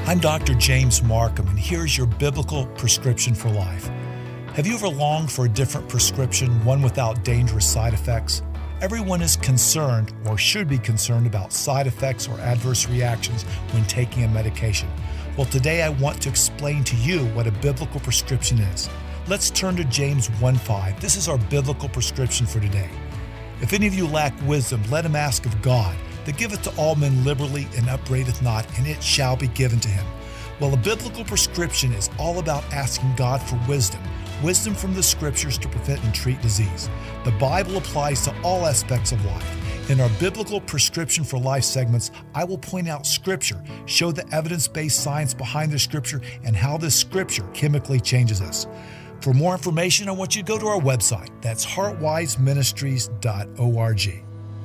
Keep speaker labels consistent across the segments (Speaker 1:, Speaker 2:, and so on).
Speaker 1: I'm Dr. James Markham, and here's your biblical prescription for life. Have you ever longed for a different prescription, one without dangerous side effects? Everyone is concerned, or should be concerned, about side effects or adverse reactions when taking a medication. Well, today I want to explain to you what a biblical prescription is. Let's turn to James 1:5. This is our biblical prescription for today. If any of you lack wisdom, let him ask of God, that giveth to all men liberally and upbraideth not, and it shall be given to him. Well, a biblical prescription is all about asking God for wisdom from the scriptures to prevent and treat disease. The Bible applies to all aspects of life. In our biblical prescription for life segments, I will point out scripture, show the evidence-based science behind the scripture, and how this scripture chemically changes us. For more information, I want you to go to our website. That's heartwiseministries.org.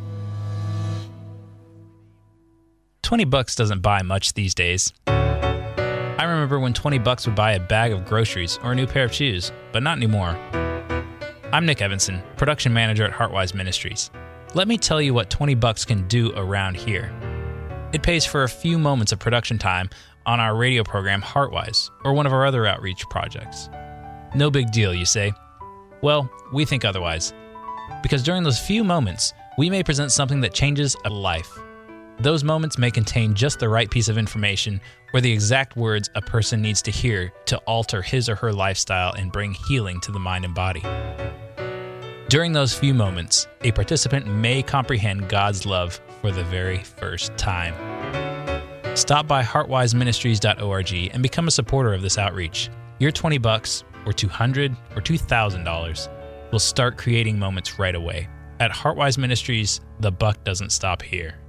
Speaker 2: $20 doesn't buy much these days. I remember when $20 would buy a bag of groceries or a new pair of shoes, but not anymore. I'm Nick Evanson, production manager at Heartwise Ministries. Let me tell you what $20 can do around here. It pays for a few moments of production time on our radio program Heartwise, or one of our other outreach projects. No big deal, you say? Well, we think otherwise. Because during those few moments, we may present something that changes a life. Those moments may contain just the right piece of information or the exact words a person needs to hear to alter his or her lifestyle and bring healing to the mind and body. During those few moments, a participant may comprehend God's love for the very first time. Stop by heartwiseministries.org and become a supporter of this outreach. Your $20 or $200 or $2,000 will start creating moments right away. At Heartwise Ministries, the buck doesn't stop here.